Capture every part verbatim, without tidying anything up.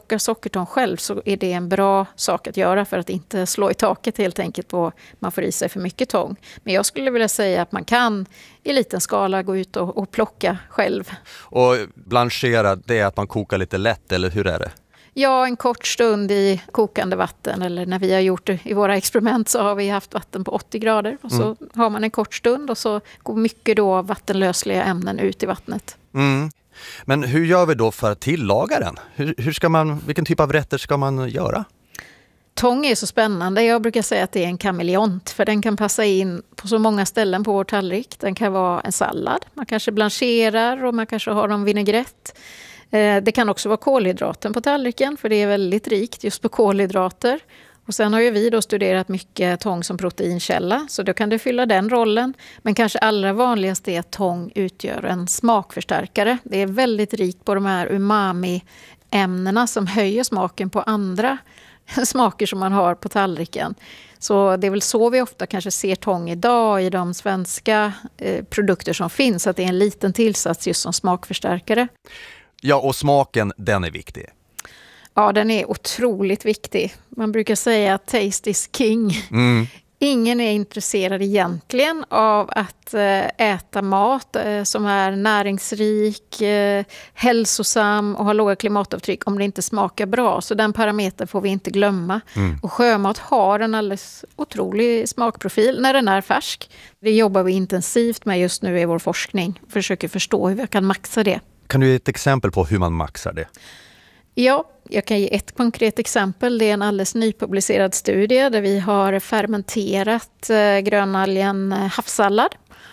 plockar sockertång själv så är det en bra sak att göra för att inte slå i taket helt enkelt på man får i sig för mycket tång. Men jag skulle vilja säga att man kan i liten skala gå ut och, och plocka själv. Och blanchera, det är att man kokar lite lätt, eller hur är det? Ja, en kort stund i kokande vatten, eller när vi har gjort det i våra experiment så har vi haft vatten på åttio grader och så mm. har man en kort stund och så går mycket då vattenlösliga ämnen ut i vattnet. Mm. Men hur gör vi då för att tillaga den? Hur, hur ska man, vilken typ av rätter ska man göra? Tång är så spännande. Jag brukar säga att det är en kameleont för den kan passa in på så många ställen på vår tallrik. Den kan vara en sallad, man kanske blancherar och man kanske har en vinägrett. Det kan också vara kolhydraten på tallriken för det är väldigt rikt just på kolhydrater. Och sen har ju vi då studerat mycket tång som proteinkälla så då kan det fylla den rollen. Men kanske allra vanligast är att tång utgör en smakförstärkare. Det är väldigt rikt på de här umami-ämnena som höjer smaken på andra smaker som man har på tallriken. Så det är väl så vi ofta kanske ser tång idag i de svenska eh, produkter som finns. Att det är en liten tillsats just som smakförstärkare. Ja, och smaken, den är viktig. Ja, den är otroligt viktig. Man brukar säga att taste is king. Mm. Ingen är intresserad egentligen av att äta mat som är näringsrik, hälsosam och har låga klimatavtryck om det inte smakar bra. Så den parametern får vi inte glömma. Mm. Och sjömat har en alldeles otrolig smakprofil när den är färsk. Det jobbar vi intensivt med just nu i vår forskning. Försöker förstå hur vi kan maxa det. Kan du ge ett exempel på hur man maxar det? Ja, jag kan ge ett konkret exempel. Det är en alldeles nypublicerad studie där vi har fermenterat eh, grönalgen havssallad.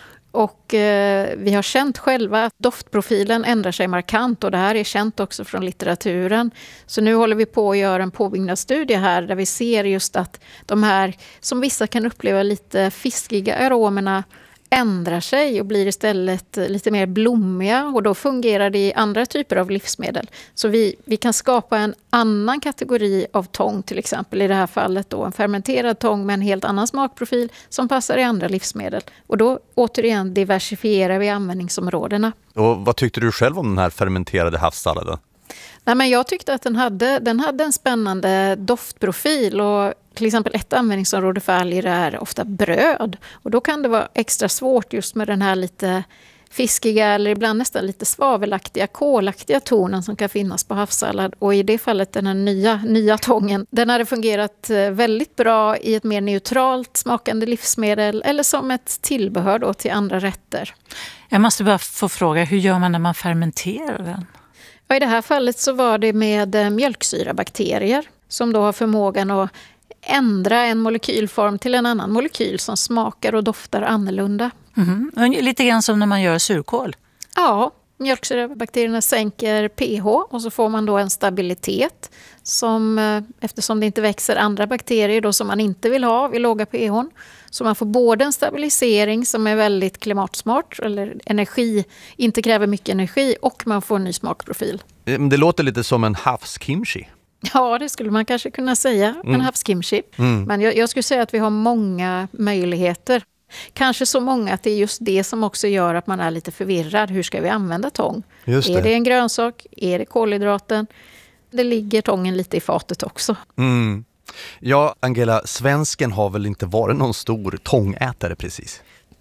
Och eh, vi har känt själva att doftprofilen ändrar sig markant och det här är känt också från litteraturen. Så nu håller vi på att göra en påbyggnadsstudie här där vi ser just att de här som vissa kan uppleva lite fiskiga aromerna ändrar sig och blir istället lite mer blommiga och då fungerar det i andra typer av livsmedel. Så vi, vi kan skapa en annan kategori av tång till exempel i det här fallet då en fermenterad tång med en helt annan smakprofil som passar i andra livsmedel. Och då återigen diversifierar vi användningsområdena. Och vad tyckte du själv om den här fermenterade havssalladen? Nej, men jag tyckte att den hade, den hade en spännande doftprofil och till exempel ett användningsområde för alger är ofta bröd. Och då kan det vara extra svårt just med den här lite fiskiga eller ibland nästan lite svavelaktiga, kolaktiga tonen som kan finnas på havssallad. Och i det fallet den här nya, nya tången, den hade fungerat väldigt bra i ett mer neutralt smakande livsmedel eller som ett tillbehör då till andra rätter. Jag måste bara få fråga, hur gör man när man fermenterar den? Ja, i det här fallet så var det med mjölksyrabakterier som då har förmågan att ändra en molekylform till en annan molekyl som smakar och doftar annorlunda. Mm-hmm. Lite grann som när man gör surkål. Ja, mjölksyrabakterierna sänker pH och så får man då en stabilitet som, eftersom det inte växer andra bakterier då som man inte vill ha vid låga pH. Så man får både en stabilisering som är väldigt klimatsmart eller energi, inte kräver mycket energi och man får en ny smakprofil. Det låter lite som en havskimchi. Ja, det skulle man kanske kunna säga, mm. en havskimchi. Mm. Men jag, jag skulle säga att vi har många möjligheter. Kanske så många att det är just det som också gör att man är lite förvirrad. Hur ska vi använda tång? Just det. Är det en grönsak? Är det kolhydraten? Det ligger tången lite i fatet också. Mm. Ja, Angela, svensken har väl inte varit någon stor tångätare precis?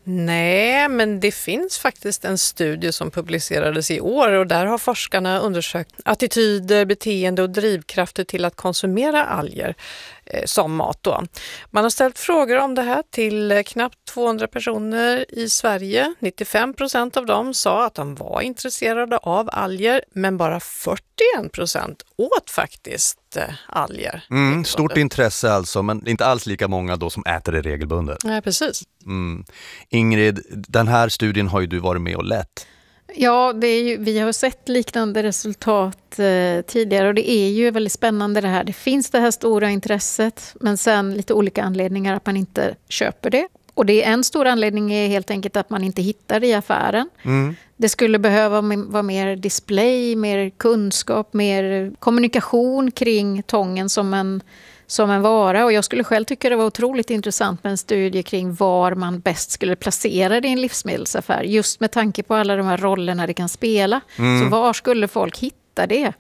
Nej, men det finns faktiskt en studie som publicerades i år och där har forskarna undersökt attityder, beteende och drivkrafter till att konsumera alger eh, som mat då. Man har ställt frågor om det här till knappt tvåhundra personer i Sverige. nittiofem procent av dem sa att de var intresserade av alger, men bara fyrtioen procent åt faktiskt eh, alger. Mm, stort intresse alltså, men inte alls lika många då som äter det regelbundet. Nej, precis. Mm. Ingrid, den här studien har ju du varit med och lett. Ja, det är ju, vi har sett liknande resultat eh, tidigare och det är ju väldigt spännande det här. Det finns det här stora intresset men sen lite olika anledningar att man inte köper det. Och det är en stor anledning är helt enkelt att man inte hittar det i affären. Mm. Det skulle behöva vara mer display, mer kunskap, mer kommunikation kring tången som en som en vara. Och jag skulle själv tycka det var otroligt intressant med en studie kring var man bäst skulle placera det i en livsmedelsaffär. Just med tanke på alla de här rollerna det kan spela. Mm. Så var skulle folk hitta det?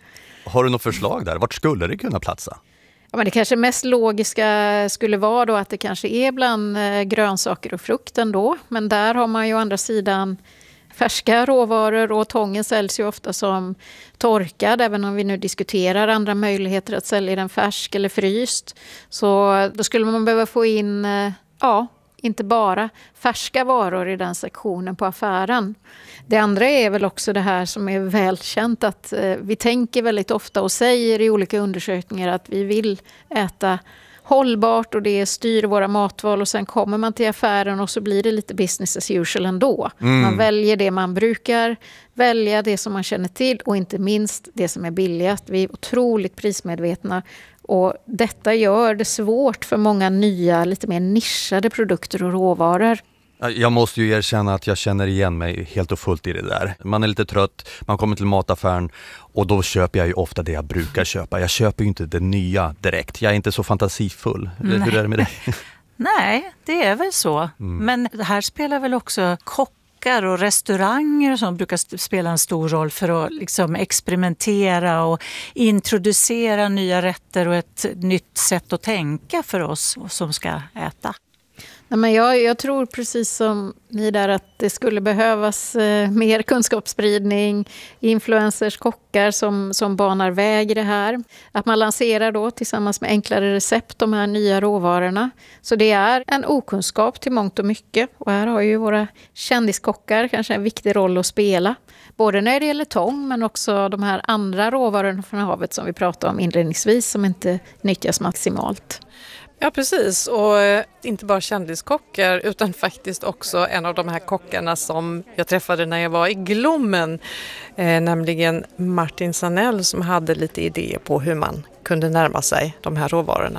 Har du något förslag där? Vart skulle det kunna platsa? Ja, men det kanske mest logiska skulle vara då att det kanske är bland grönsaker och frukt ändå. Men där har man ju å andra sidan färska råvaror och tången säljs ju ofta som torkad. Även om vi nu diskuterar andra möjligheter att sälja den färsk eller fryst. Så då skulle man behöva få in, ja, inte bara färska varor i den sektionen på affären. Det andra är väl också det här som är välkänt att eh, vi tänker väldigt ofta och säger i olika undersökningar att vi vill äta hållbart och det styr våra matval och sen kommer man till affären och så blir det lite business as usual ändå. Mm. Man väljer det man brukar välja, det som man känner till och inte minst det som är billigast. Vi är otroligt prismedvetna. Och detta gör det svårt för många nya, lite mer nischade produkter och råvaror. Jag måste ju erkänna att jag känner igen mig helt och fullt i det där. Man är lite trött, man kommer till mataffären och då köper jag ju ofta det jag brukar köpa. Jag köper ju inte det nya direkt. Jag är inte så fantasifull. Nej. Hur är det med dig? Nej, det är väl så. Mm. Men här spelar väl också kockar och restauranger och sånt brukar spela en stor roll för att liksom experimentera och introducera nya rätter och ett nytt sätt att tänka för oss som ska äta. Nej, men jag, jag tror precis som ni där att det skulle behövas eh, mer kunskapsspridning, influencers, kockar som, som banar väg i det här. Att man lanserar då tillsammans med enklare recept de här nya råvarorna. Så det är en okunskap till mångt och mycket. Och här har ju våra kändiskockar kanske en viktig roll att spela. Både när det gäller tång men också de här andra råvarorna från havet som vi pratade om inledningsvis som inte nyttjas maximalt. Ja, precis. Och inte bara kändiskockar utan faktiskt också en av de här kockarna som jag träffade när jag var i Glommen, eh, nämligen Martin Sanell som hade lite idéer på hur man kunde närma sig de här råvarorna.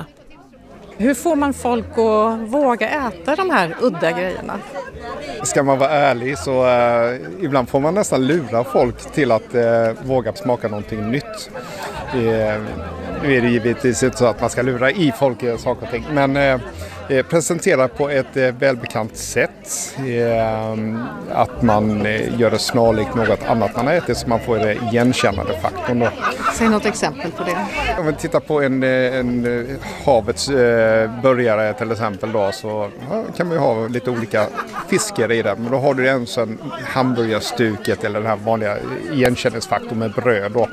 Hur får man folk att våga äta de här udda grejerna? Ska man vara ärlig så eh, ibland får man nästan lura folk till att eh, våga smaka någonting nytt. Eh, nu är det givetvis inte så att man ska lura i folk saker och ting, men eh, presentera på ett eh, välbekant sätt. Eh, att man eh, gör det snarlikt något annat man äter så man får det igenkännande faktorn då. Säg något exempel på det. Om vi tittar på en, en havets eh, börjare till exempel då, så ja, kan man ju ha lite olika fiskar i det. Men då har du en sån hamburgarstuket eller den här vanliga igenkänningsfaktorn med bröd då.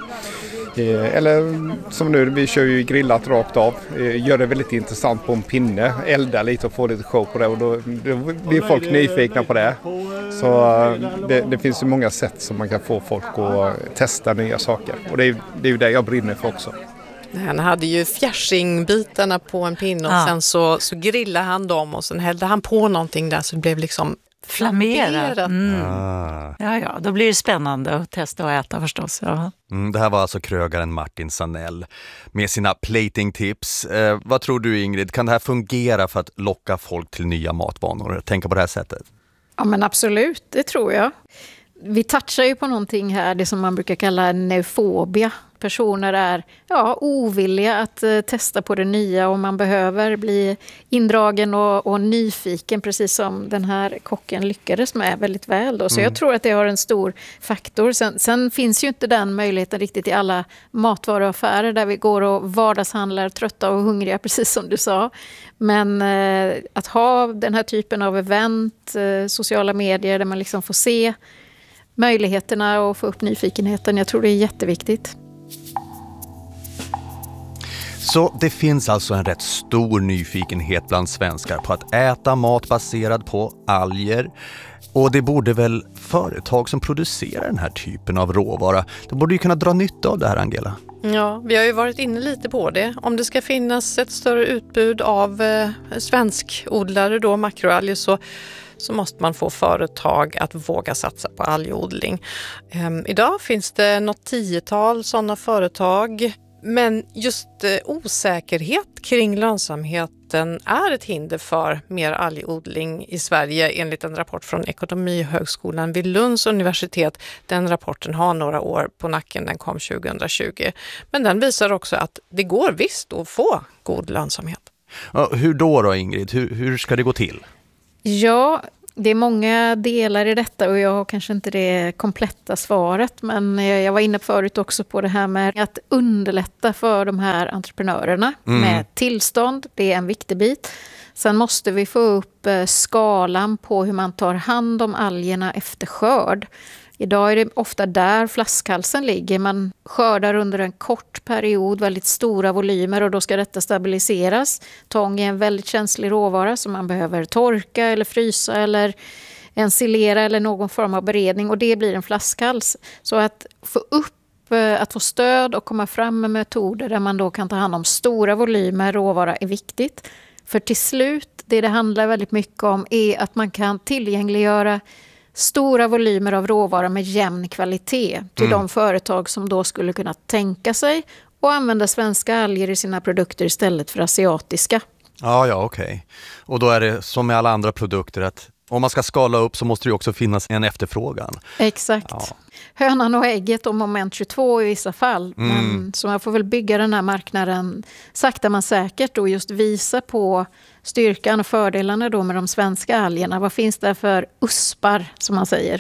Eller som nu, vi kör ju grillat rakt av, gör det väldigt intressant på en pinne, elda lite och få lite show på det och då, då blir folk nyfikna på det. Så det, det finns ju många sätt som man kan få folk att testa nya saker och det är, det är ju det jag brinner för också. Han hade ju fjärsingbitarna på en pinne och ja. sen så, så grillade han dem och sen hällde han på någonting där så det blev liksom flammerat. Mm. Ah. Ja, ja, då blir det spännande att testa och äta förstås. Ja. Mm, det här var alltså krögaren Martin Sanell med sina plating-tips. Eh, vad tror du Ingrid, kan det här fungera för att locka folk till nya matvanor? Tänka på det här sättet? Ja men absolut, det tror jag. Vi touchar ju på någonting här, det som man brukar kalla neofobia. Personer är ja, ovilliga att eh, testa på det nya och man behöver bli indragen och, och nyfiken, precis som den här kocken lyckades med väldigt väl. Då. Så mm. jag tror att det har en stor faktor. Sen, sen finns ju inte den möjligheten riktigt i alla matvaruaffärer där vi går och vardagshandlar trötta och hungriga, precis som du sa. Men eh, att ha den här typen av event, eh, sociala medier där man liksom får se möjligheterna och få upp nyfikenheten, jag tror det är jätteviktigt. Så det finns alltså en rätt stor nyfikenhet bland svenskar på att äta mat baserad på alger. Och det borde väl företag som producerar den här typen av råvara, de borde ju kunna dra nytta av det här, Angela. Ja, vi har ju varit inne lite på det. Om det ska finnas ett större utbud av eh, svenskodlare då, makroalger, så så måste man få företag att våga satsa på algodling. Ehm, idag finns det något tiotal sådana företag, men just eh, osäkerhet kring lönsamheten är ett hinder för mer algodling i Sverige enligt en rapport från Ekonomihögskolan vid Lunds universitet. Den rapporten har några år på nacken, den kom tjugohundratjugo. Men den visar också att det går visst att få god lönsamhet. Ja, hur då då Ingrid? Hur, hur ska det gå till? Ja, Det är många delar i detta och jag har kanske inte det kompletta svaret, men jag var inne förut också på det här med att underlätta för de här entreprenörerna mm. med tillstånd. Det är en viktig bit. Sen måste vi få upp skalan på hur man tar hand om algerna efter skörd. Idag är det ofta där flaskhalsen ligger. Man skördar under en kort period väldigt stora volymer och då ska detta stabiliseras. Tång är en väldigt känslig råvara som man behöver torka eller frysa eller ensilera eller någon form av beredning och det blir en flaskhals. Så att få upp, att få stöd och komma fram med metoder där man då kan ta hand om stora volymer råvara är viktigt. För till slut, det det handlar väldigt mycket om är att man kan tillgängliggöra stora volymer av råvara med jämn kvalitet till mm. de företag som då skulle kunna tänka sig och använda svenska alger i sina produkter istället för asiatiska. Ja, ja, okej. Okay. Och då är det som med alla andra produkter att om man ska skala upp så måste det också finnas en efterfrågan. Exakt. Ja. Hönan och ägget och moment tjugotvå i vissa fall. Mm. Men, så man får väl bygga den här marknaden sakta men säkert och just visa på styrkan och fördelarna då med de svenska algerna. Vad finns det för uspar som man säger?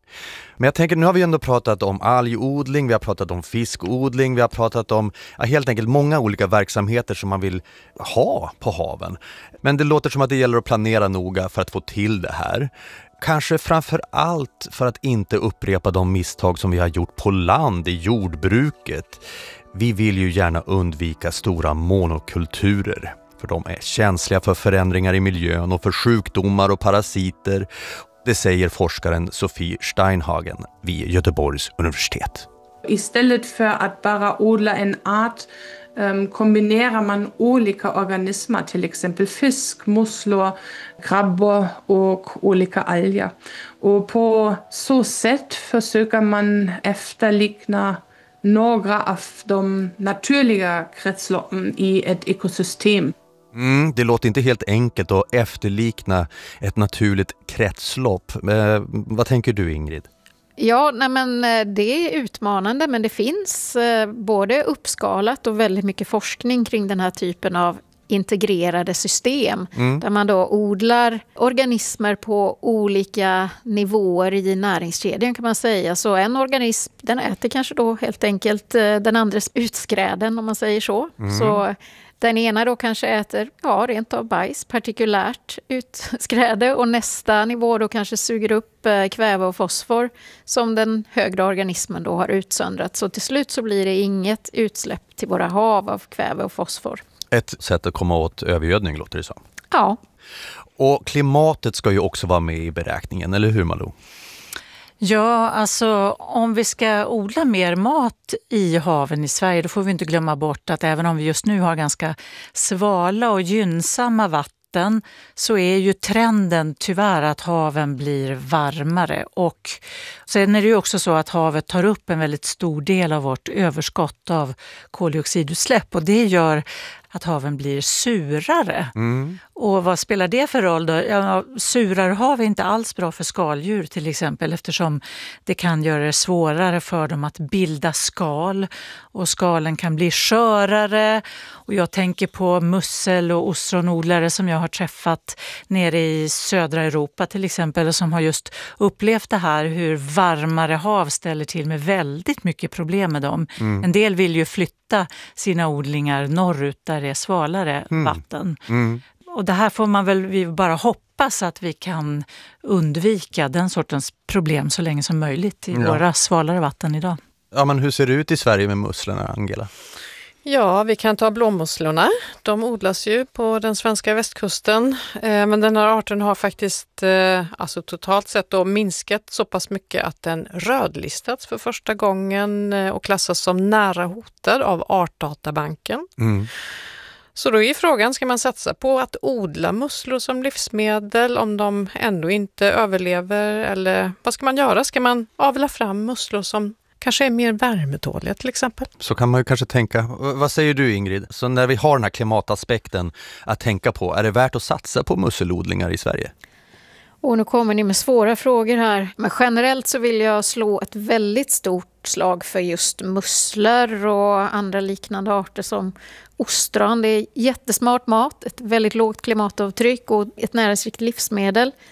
Men jag tänker, nu har vi ändå pratat om algodling, vi har pratat om fiskodling, vi har pratat om ja, helt enkelt många olika verksamheter som man vill ha på haven. Men det låter som att det gäller att planera noga för att få till det här. Kanske framför allt för att inte upprepa de misstag som vi har gjort på land i jordbruket. Vi vill ju gärna undvika stora monokulturer. För de är känsliga för förändringar i miljön och för sjukdomar och parasiter. Det säger forskaren Sofie Steinhagen vid Göteborgs universitet. Istället för att bara odla en art um, kombinerar man olika organismer, till exempel fisk, musslor, krabbor och olika alger. Och på så sätt försöker man efterlikna några av de naturliga kretsloppen i ett ekosystem. Mm, det låter inte helt enkelt att efterlikna ett naturligt kretslopp. Eh, vad tänker du, Ingrid? Ja, nej men det är utmanande, men det finns eh, både uppskalat och väldigt mycket forskning kring den här typen av integrerade system. Mm. Där man då odlar organismer på olika nivåer i näringskedjan kan man säga. Så en organism, den äter kanske då helt enkelt eh, den andres utskräden om man säger så. Mm. Så den ena då kanske äter, ja, rent av bajs, partikulärt utskräde och nästa nivå då kanske suger upp kväve och fosfor som den högre organismen då har utsöndrat. Så till slut så blir det inget utsläpp till våra hav av kväve och fosfor. Ett sätt att komma åt övergödning låter det som. Ja. Och klimatet ska ju också vara med i beräkningen, eller hur Malou? Ja, alltså om vi ska odla mer mat i haven i Sverige, då får vi inte glömma bort att även om vi just nu har ganska svala och gynnsamma vatten så är ju trenden tyvärr att haven blir varmare. Och sen är det ju också så att havet tar upp en väldigt stor del av vårt överskott av koldioxidutsläpp och det gör att haven blir surare. Mm. Och vad spelar det för roll då? Ja, surare hav är inte alls bra för skaldjur till exempel eftersom det kan göra det svårare för dem att bilda skal och skalen kan bli skörare. Och jag tänker på mussel- och ostronodlare som jag har träffat nere i södra Europa till exempel som har just upplevt det här hur varmare hav ställer till med väldigt mycket problem med dem. Mm. En del vill ju flytta sina odlingar norrut där det är svalare mm. vatten. Mm. Och det här får man väl vi bara hoppas att vi kan undvika den sortens problem så länge som möjligt i ja. våra svalare vatten idag. Ja, men hur ser det ut i Sverige med musslorna, Angela? Ja, vi kan ta blåmusslorna. De odlas ju på den svenska västkusten. Eh, men den här arten har faktiskt eh, alltså totalt sett då minskat så pass mycket att den rödlistats för första gången eh, och klassas som nära hotad av Artdatabanken. Mm. Så då är frågan, ska man satsa på att odla musslor som livsmedel om de ändå inte överlever? Eller vad ska man göra? Ska man avla fram musslor som kanske är mer värmetåliga till exempel? Så kan man ju kanske tänka. Vad säger du, Ingrid? Så när vi har den här klimataspekten att tänka på, är det värt att satsa på musselodlingar i Sverige? Och nu kommer ni med svåra frågor här. Men generellt så vill jag slå ett väldigt stort slag för just musslor och andra liknande arter som ostron. Det är jättesmart mat, ett väldigt lågt klimatavtryck och ett näringsrikt livsmedel.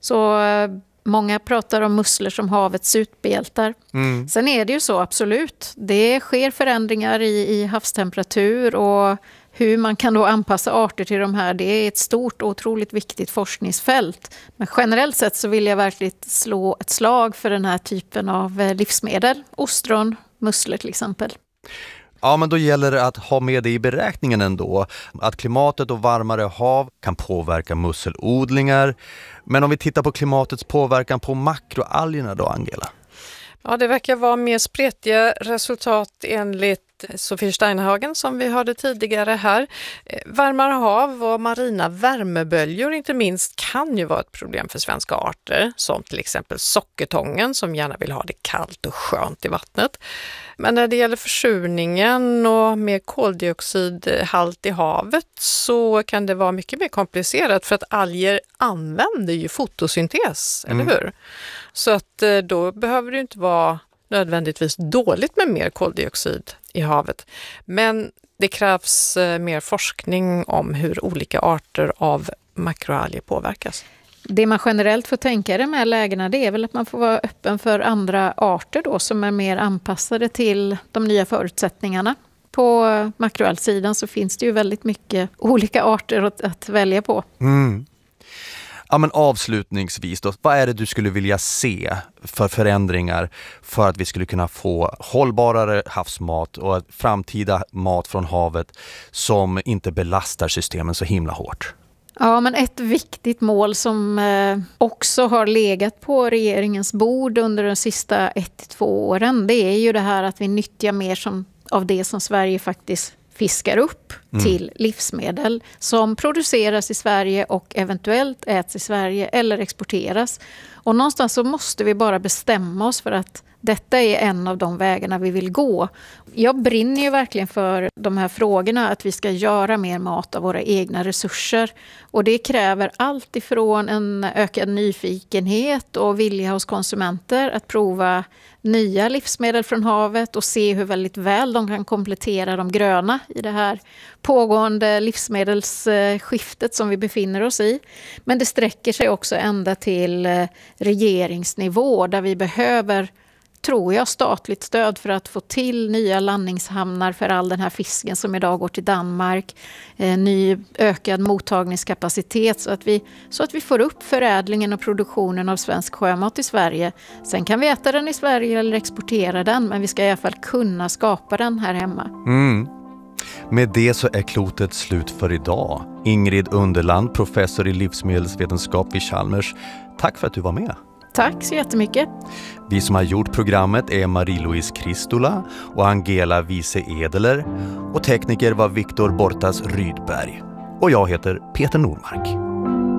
Så många pratar om musslor som havets utbältar. Mm. Sen är det ju så, absolut. Det sker förändringar i, i havstemperatur och hur man kan då anpassa arter till de här, det är ett stort och otroligt viktigt forskningsfält. Men generellt sett så vill jag verkligen slå ett slag för den här typen av livsmedel. Ostron, musslor till exempel. Ja, men då gäller det att ha med det i beräkningen ändå. Att klimatet och varmare hav kan påverka musselodlingar. Men om vi tittar på klimatets påverkan på makroalgerna då, Angela? Ja, det verkar vara mer spretiga resultat enligt Sofie Steinhagen som vi hörde tidigare här. Varmare hav och marina värmeböljor inte minst kan ju vara ett problem för svenska arter, som till exempel sockertången som gärna vill ha det kallt och skönt i vattnet. Men när det gäller försurningen och mer koldioxidhalt i havet så kan det vara mycket mer komplicerat för att alger använder ju fotosyntes, mm. eller hur? Så att då behöver det inte vara nödvändigtvis dåligt med mer koldioxid i havet. Men det krävs mer forskning om hur olika arter av makroalger påverkas. Det man generellt får tänka i de här lägena, det är väl att man får vara öppen för andra arter då som är mer anpassade till de nya förutsättningarna. På makroalgsidan så finns det ju väldigt mycket olika arter att, att välja på. Mm. Ja, men avslutningsvis då, vad är det du skulle vilja se för förändringar för att vi skulle kunna få hållbarare havsmat och framtida mat från havet som inte belastar systemen så himla hårt? Ja, men ett viktigt mål som eh, också har legat på regeringens bord under de sista ett till två åren, det är ju det här att vi nyttjar mer som, av det som Sverige faktiskt fiskar upp mm. till livsmedel som produceras i Sverige och eventuellt äts i Sverige eller exporteras. Och någonstans så måste vi bara bestämma oss för att detta är en av de vägarna vi vill gå. Jag brinner ju verkligen för de här frågorna, att vi ska göra mer mat av våra egna resurser. Och det kräver allt ifrån en ökad nyfikenhet och vilja hos konsumenter att prova nya livsmedel från havet och se hur väldigt väl de kan komplettera de gröna i det här pågående livsmedelsskiftet som vi befinner oss i. Men det sträcker sig också ända till regeringsnivå där vi behöver, tror jag, statligt stöd för att få till nya landningshamnar för all den här fisken som idag går till Danmark. Eh, ny ökad mottagningskapacitet så att, vi, så att vi får upp förädlingen och produktionen av svensk sjömat i Sverige. Sen kan vi äta den i Sverige eller exportera den, men vi ska i alla fall kunna skapa den här hemma. Mm. Med det så är klotet slut för idag. Ingrid Underland, professor i livsmedelsvetenskap vid Chalmers. Tack för att du var med. Tack så jättemycket. Vi som har gjort programmet är Marie-Louise Kristola och Angela Wiese Edeler och tekniker var Viktor Bortas Rydberg. Och jag heter Peter Normark.